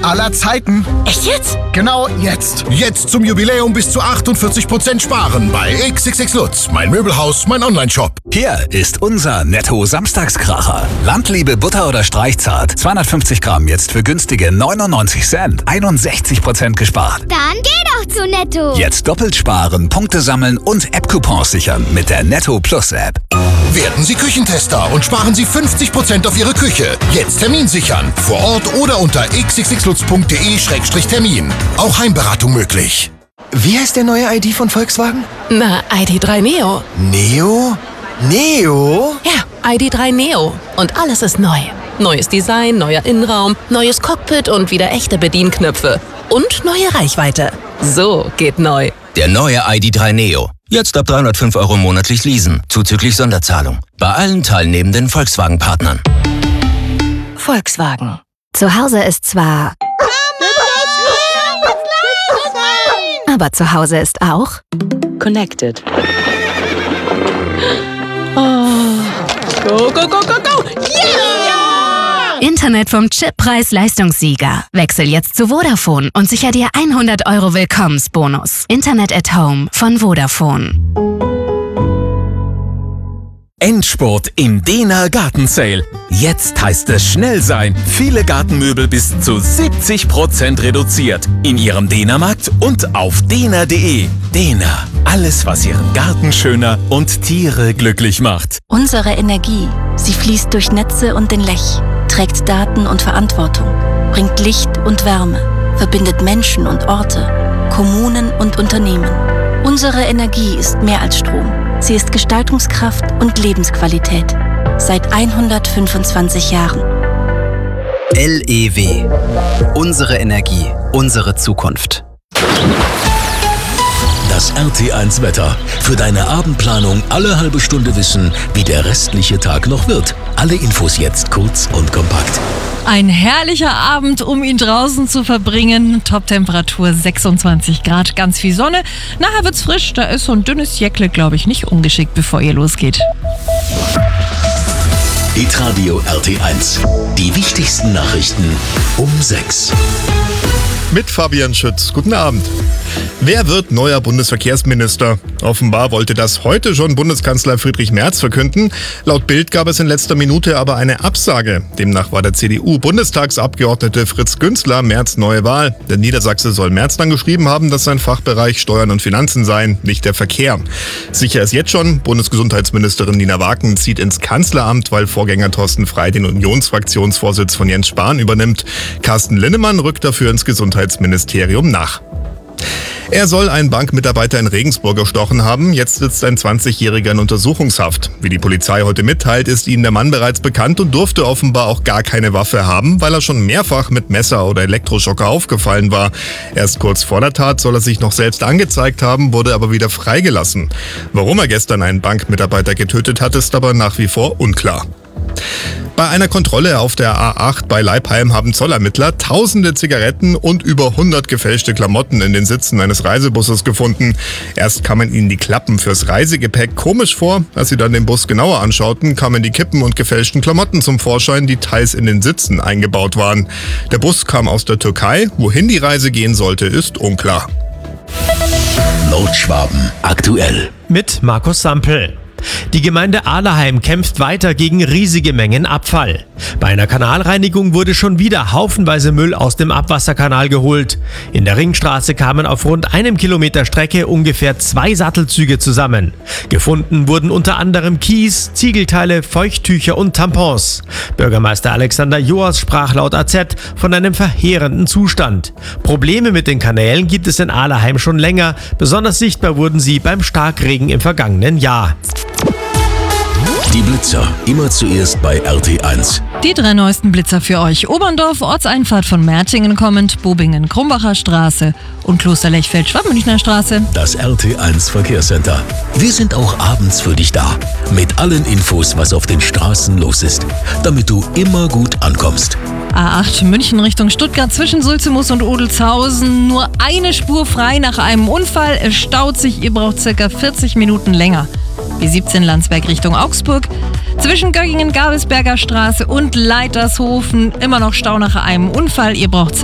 aller Zeiten. Echt jetzt? Genau jetzt. Jetzt zum Jubiläum bis zu 48% sparen bei XXX Lutz, mein Möbelhaus, mein Onlineshop. Hier ist unser Netto-Samstagskracher. Landliebe Butter oder Streichzart. 250 Gramm jetzt für günstige 99 Cent. 61% gespart. Dann geh doch zu Netto. Jetzt doppelt sparen, Punkte sammeln und App-Coupons sichern mit der Netto Plus App. Werden Sie Küchentester und sparen Sie 50% auf Ihre Küche. Jetzt Termin sichern. Vor Ort oder unter xxxlutz.de/termin. Auch Heimberatung möglich. Wie heißt der neue ID von Volkswagen? Na, ID.3 Neo. Neo? Neo? Ja, ID.3 Neo. Und alles ist neu. Neues Design, neuer Innenraum, neues Cockpit und wieder echte Bedienknöpfe. Und neue Reichweite. So geht neu. Der neue ID.3 Neo. Jetzt ab 305 € monatlich leasen, zuzüglich Sonderzahlung. Bei allen teilnehmenden Volkswagen-Partnern. Volkswagen. Zu Hause ist zwar... Aber zu Hause ist auch... Connected. Oh. Go, go, go, go, go! Yeah! Internet vom Chip Preis-Leistungssieger. Wechsel jetzt zu Vodafone und sicher dir 100 € Willkommensbonus. Internet at Home von Vodafone. Endspurt im Dehner Gartensale. Jetzt heißt es schnell sein. Viele Gartenmöbel bis zu 70% reduziert. In Ihrem Dehnermarkt und auf dehner.de. Dehner. Alles, was Ihren Garten schöner und Tiere glücklich macht. Unsere Energie. Sie fließt durch Netze und den Lech, trägt Daten und Verantwortung, bringt Licht und Wärme, verbindet Menschen und Orte, Kommunen und Unternehmen. Unsere Energie ist mehr als Strom. Sie ist Gestaltungskraft und Lebensqualität. Seit 125 Jahren. LEW. Unsere Energie, unsere Zukunft. Das RT1 Wetter. Für deine Abendplanung alle halbe Stunde wissen, wie der restliche Tag noch wird. Alle Infos jetzt kurz und kompakt. Ein herrlicher Abend, um ihn draußen zu verbringen. Top-Temperatur 26 Grad, ganz viel Sonne. Nachher wird's frisch, da ist so ein dünnes Jäckle, glaube ich, nicht ungeschickt, bevor ihr losgeht. Hitradio RT1. Die wichtigsten Nachrichten um 6. Mit Fabian Schütz. Guten Abend. Wer wird neuer Bundesverkehrsminister? Offenbar wollte das heute schon Bundeskanzler Friedrich Merz verkünden. Laut Bild gab es in letzter Minute aber eine Absage. Demnach war der CDU-Bundestagsabgeordnete Fritz Günzler Merz neue Wahl. Der Niedersachse soll Merz dann geschrieben haben, dass sein Fachbereich Steuern und Finanzen seien, nicht der Verkehr. Sicher ist jetzt schon, Bundesgesundheitsministerin Nina Wagen zieht ins Kanzleramt, weil Vorgänger Thorsten Frey den Unionsfraktionsvorsitz von Jens Spahn übernimmt. Carsten Linnemann rückt dafür ins Gesundheitsministerium nach. Er soll einen Bankmitarbeiter in Regensburg erstochen haben. Jetzt sitzt ein 20-Jähriger in Untersuchungshaft. Wie die Polizei heute mitteilt, ist ihnen der Mann bereits bekannt und durfte offenbar auch gar keine Waffe haben, weil er schon mehrfach mit Messer oder Elektroschocker aufgefallen war. Erst kurz vor der Tat soll er sich noch selbst angezeigt haben, wurde aber wieder freigelassen. Warum er gestern einen Bankmitarbeiter getötet hat, ist aber nach wie vor unklar. Bei einer Kontrolle auf der A8 bei Leipheim haben Zollermittler tausende Zigaretten und über 100 gefälschte Klamotten in den Sitzen eines Reisebusses gefunden. Erst kamen ihnen die Klappen fürs Reisegepäck komisch vor. Als sie dann den Bus genauer anschauten, kamen die Kippen und gefälschten Klamotten zum Vorschein, die teils in den Sitzen eingebaut waren. Der Bus kam aus der Türkei. Wohin die Reise gehen sollte, ist unklar. Nordschwaben aktuell. Mit Markus Sampel. Die Gemeinde Ahleheim kämpft weiter gegen riesige Mengen Abfall. Bei einer Kanalreinigung wurde schon wieder haufenweise Müll aus dem Abwasserkanal geholt. In der Ringstraße kamen auf rund 1 Kilometer Strecke ungefähr 2 Sattelzüge zusammen. Gefunden wurden unter anderem Kies, Ziegelteile, Feuchttücher und Tampons. Bürgermeister Alexander Joas sprach laut AZ von einem verheerenden Zustand. Probleme mit den Kanälen gibt es in Ahleheim schon länger. Besonders sichtbar wurden sie beim Starkregen im vergangenen Jahr. Die Blitzer, immer zuerst bei RT1. Die 3 neuesten Blitzer für euch. Oberndorf, Ortseinfahrt von Mertingen kommend, Bobingen, Krumbacher Straße und Klosterlechfeld, Schwabmünchner Straße. Das RT1 Verkehrscenter. Wir sind auch abends für dich da. Mit allen Infos, was auf den Straßen los ist. Damit du immer gut ankommst. A8 München Richtung Stuttgart zwischen Sulzemus und Odelshausen. Nur eine Spur frei nach einem Unfall. Es staut sich, ihr braucht ca. 40 Minuten länger. B17 Landsberg Richtung Augsburg. Zwischen Göggingen, Gabelsberger Straße und Leitershofen immer noch Stau nach einem Unfall. Ihr braucht